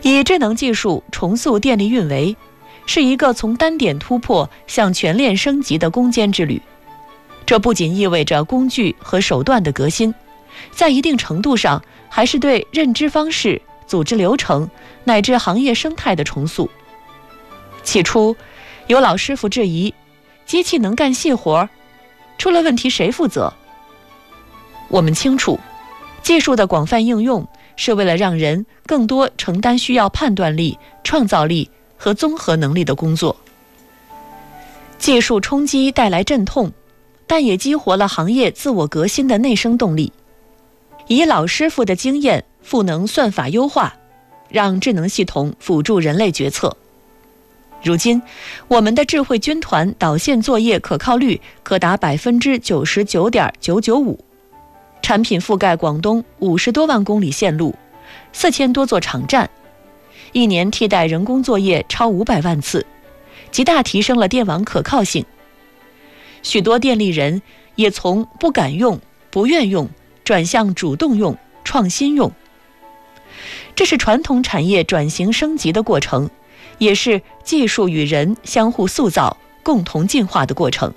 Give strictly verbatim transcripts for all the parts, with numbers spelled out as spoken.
以智能技术重塑电力运维，是一个从单点突破向全链升级的攻坚之旅。这不仅意味着工具和手段的革新，在一定程度上还是对认知方式、组织流程乃至行业生态的重塑。起初，有老师傅质疑，机器能干细活，出了问题谁负责？我们清楚，技术的广泛应用是为了让人更多承担需要判断力、创造力和综合能力的工作。技术冲击带来阵痛，但也激活了行业自我革新的内生动力。以老师傅的经验赋能算法优化，让智能系统辅助人类决策。如今，我们的智慧军团导线作业可靠率可达百分之九十九点九九五，产品覆盖广东五十多万公里线路，四千多座场站，一年替代人工作业超五百万次，极大提升了电网可靠性。许多电力人也从不敢用、不愿用转向主动用、创新用。这是传统产业转型升级的过程，也是技术与人相互塑造、共同进化的过程。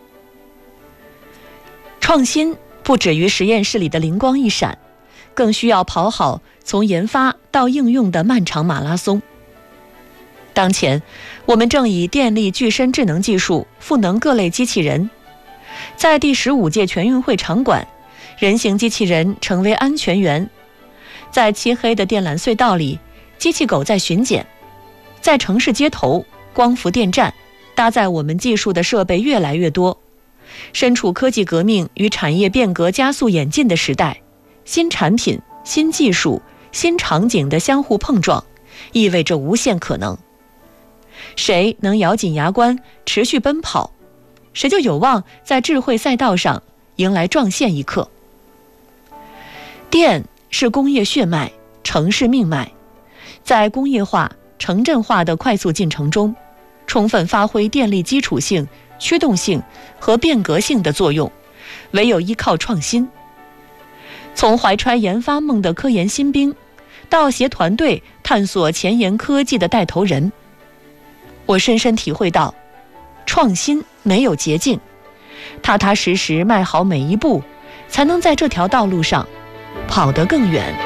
创新不止于实验室里的灵光一闪，更需要跑好从研发到应用的漫长马拉松。当前，我们正以电力具身智能技术赋能各类机器人。在第十五届全运会场馆，人形机器人成为安全员；在漆黑的电缆隧道里，机器狗在巡检；在城市街头，光伏电站，搭载我们技术的设备越来越多。身处科技革命与产业变革加速演进的时代，新产品、新技术、新场景的相互碰撞，意味着无限可能。谁能咬紧牙关持续奔跑，谁就有望在智慧赛道上迎来撞线一刻。电是工业血脉，城市命脉，在工业化、城镇化的快速进程中，充分发挥电力基础性、驱动性和变革性的作用，唯有依靠创新。从怀揣研发梦的科研新兵，到携团队探索前沿科技的带头人，我深深体会到，创新没有捷径，踏踏实实迈好每一步，才能在这条道路上跑得更远。